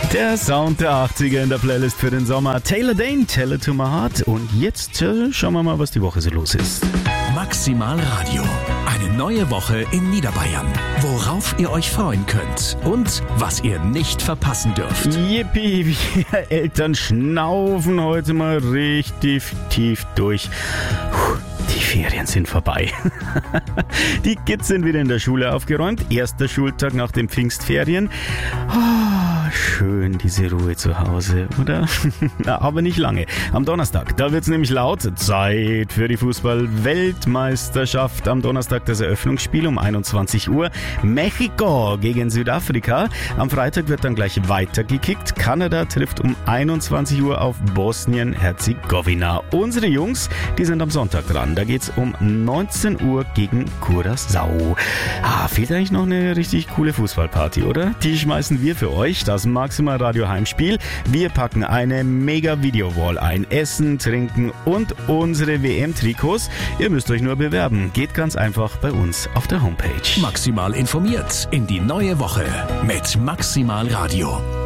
Der Sound der 80er in der Playlist für den Sommer. Taylor Dayne, Tell It to My Heart. Und jetzt schauen wir mal, was die Woche so los ist. Maximal Radio. Eine neue Woche in Niederbayern. Worauf ihr euch freuen könnt und was ihr nicht verpassen dürft. Yippie, wir Eltern schnaufen heute mal richtig tief durch. Die Ferien sind vorbei. Die Kids sind wieder in der Schule aufgeräumt. Erster Schultag nach den Pfingstferien. Schön diese Ruhe zu Hause, oder? Aber nicht lange. Am Donnerstag, da wird's nämlich laut. Zeit für die Fußball-Weltmeisterschaft. Am Donnerstag das Eröffnungsspiel um 21 Uhr. Mexiko gegen Südafrika. Am Freitag wird dann gleich weitergekickt. Kanada trifft um 21 Uhr auf Bosnien-Herzegowina. Unsere Jungs, die sind am Sonntag dran. Da geht's um 19 Uhr gegen Curaçao. Fehlt eigentlich noch eine richtig coole Fußballparty, oder? Die schmeißen wir für euch. Das Maximal Radio Heimspiel. Wir packen eine mega Video-Wall ein. Essen, trinken und unsere WM-Trikots. Ihr müsst euch nur bewerben. Geht ganz einfach bei uns auf der Homepage. Maximal informiert in die neue Woche mit Maximal Radio.